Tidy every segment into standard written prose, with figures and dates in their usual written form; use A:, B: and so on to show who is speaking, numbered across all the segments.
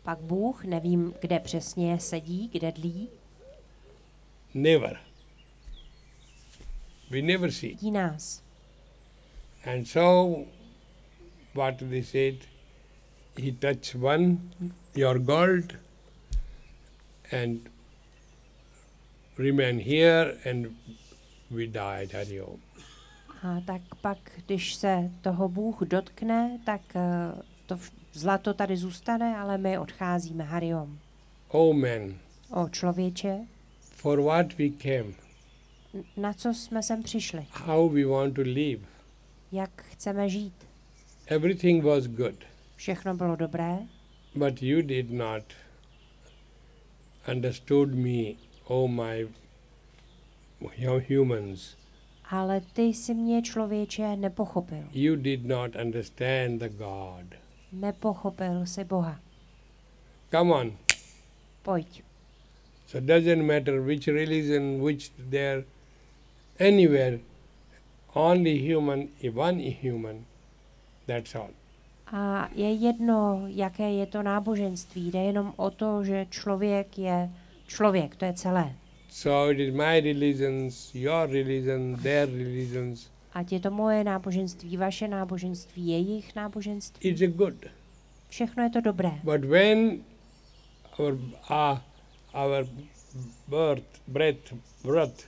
A: Pak Bůh, nevím, kde přesně sedí, kde dlí,
B: Never. We never see.
A: vidí nás.
B: And so, what they said, he touched one, your gold, and remain here, and we died. Hari Om.
A: A tak pak, když se toho Bůh dotkne, tak to zlato tady zůstane, ale my odcházíme. Hari Om.
B: Oh man,
A: O člověče,
B: for what we came,
A: na co jsme sem přišli?
B: how we want to live.
A: Jak chceme žít?
B: Everything was good,
A: Všechno bylo dobré,
B: but you did not understood me, oh my humans.
A: ale ty si mě, člověče, nepochopil.
B: You did not understand the God.
A: Nepochopil si Boha.
B: Come on.
A: Pojď.
B: So doesn't matter which religion, which there, anywhere, only human, one human, that's all.
A: A je jedno, jaké je to náboženství. Jde jenom o to, že člověk je člověk. To je celé.
B: So it is my religions, your religion, their religions.
A: Ať je to moje náboženství, vaše náboženství, jejich náboženství.
B: It's a good.
A: Všechno je to dobré.
B: But when our breath,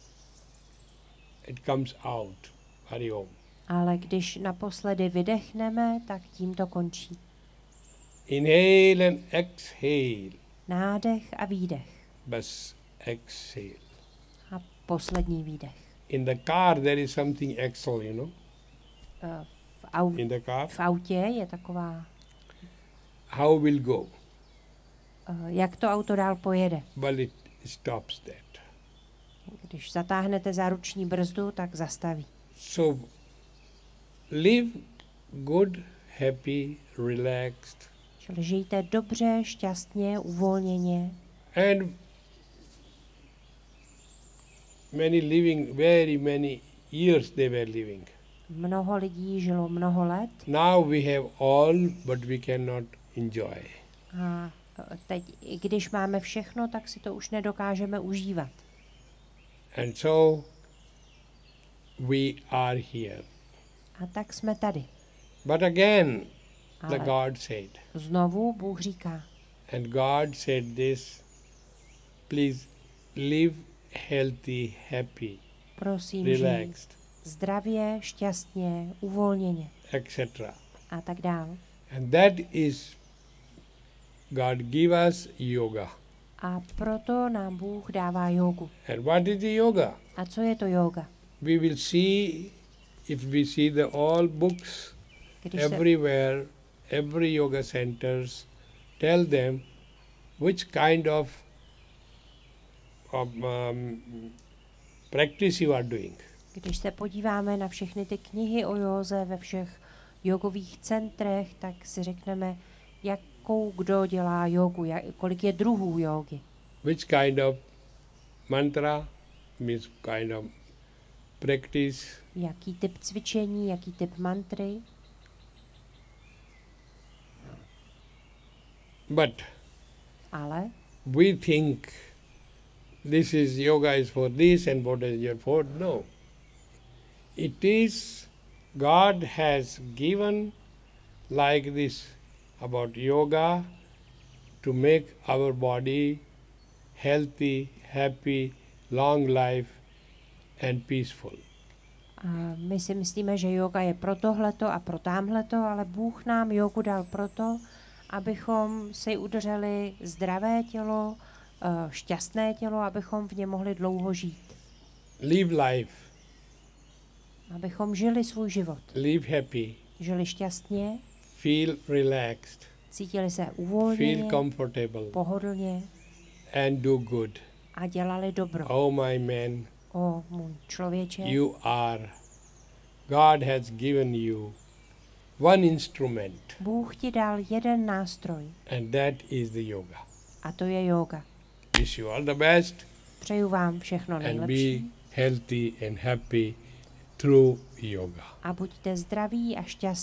B: it comes out. Hari Om.
A: Ale když naposledy vydechneme, tak tím to končí.
B: Inhale and exhale.
A: Nádech a výdech.
B: Bas, exhale.
A: A poslední výdech.
B: In the car there is something exhale,
A: V
B: in the car.
A: v autě je taková,
B: How will go?
A: jak to auto dál pojede.
B: Well, it stops that.
A: Když zatáhnete za ruční brzdu, tak zastaví.
B: So live good, happy, relaxed,
A: Čili žijte dobře, šťastně, uvolněně.
B: and very many years they were living.
A: Mnoho lidí žilo mnoho let
B: Now we have all, but we cannot enjoy.
A: a teď, i když máme všechno, tak si to už nedokážeme užívat.
B: And so we are here.
A: A tak jsme tady.
B: But again, the
A: Ale
B: God said,
A: znovu Bůh říká,
B: and God said this, please live healthy, happy,
A: prosím, žij
B: relaxed,
A: zdravě, šťastně, uvolněně
B: etc.
A: a tak dál.
B: And that is, God give us yoga.
A: A proto nám Bůh dává jógu.
B: And what is the yoga?
A: A co je to jóga?
B: We will see, if we see the all books,
A: Když se,
B: everywhere, every yoga centers, tell them which kind of practice you are doing.
A: když se podíváme na všechny ty knihy o józe ve všech jogových centrech, tak si řekneme, jakou kdo dělá jógu, kolik je druhů jógy.
B: Which kind of mantra, means kind of practice.
A: Jaký typ cvičení, jaký typ mantry.
B: But
A: Ale
B: we think this is yoga is for this and what is for no. It is God has given like this about yoga to make our body healthy, happy, long life and peaceful.
A: a my si myslíme, že jóga je pro tohleto a pro támhleto, ale Bůh nám jógu dal proto, abychom si udrželi zdravé tělo, šťastné tělo, abychom v něm mohli dlouho žít.
B: Live life,
A: Abychom žili svůj život.
B: live happy,
A: Žili šťastně,
B: feel relaxed,
A: cítili se
B: feel
A: uvolněně,
B: comfortable
A: pohodlně
B: and do good.
A: a dělali dobro.
B: Oh my man,
A: O můj člověče,
B: you are, God has given you one instrument
A: Bůh ti dal jeden nástroj
B: and that is the yoga.
A: a to je jóga.
B: Wish you all the best
A: Přeju vám všechno
B: and be
A: nejlepší
B: healthy and happy through yoga.
A: a buďte zdraví a šťastní